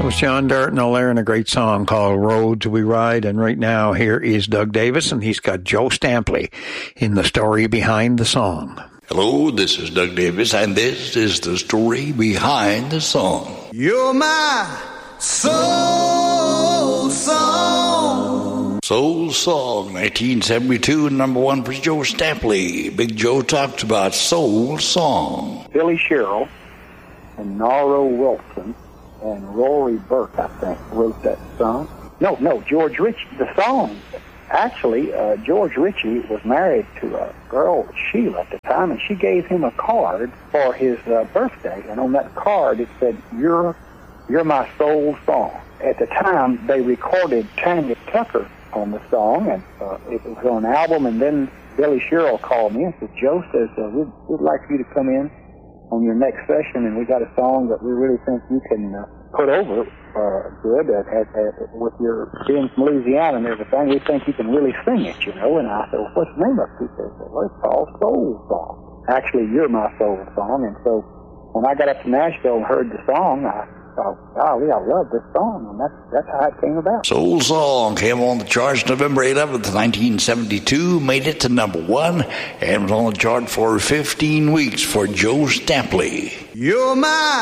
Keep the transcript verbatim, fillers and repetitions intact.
was John Dartnell there in a great song called Roads We Ride. And right now, here is Doug Davis, and he's got Joe Stampley in the story behind the song. Hello, this is Doug Davis, and this is the story behind the song. You're my soul song. Soul Song, nineteen seventy-two, number one for Joe Stampley. Big Joe talked about Soul Song. Billy Sherrill and Norro Wilson and Rory Burke, I think, wrote that song. No, no, George Ritchie. The song, actually, uh, George Ritchie was married to a girl, Sheila, at the time, and she gave him a card for his uh, birthday. And on that card, it said, "You're, you're my soul song." At the time, they recorded Tanya Tucker on the song, and uh, it was on an album. And then Billy Sherrill called me and said, "Joe says uh, we'd, we'd like you to come in on your next session, and we got a song that we really think you can uh, put over uh, good at, at, at, with your being from Louisiana and everything. We think you can really sing it, you know." And I said, "Well, what's the name of it?" He said, "Well, it's called Soul Song. Actually, you're my soul song." And so when I got up to Nashville and heard the song, I thought, golly, I love this song, and that's, that's how it came about. Soul Song came on the charts November eleventh, nineteen seventy-two, made it to number one, and was on the chart for fifteen weeks for Joe Stampley. You're my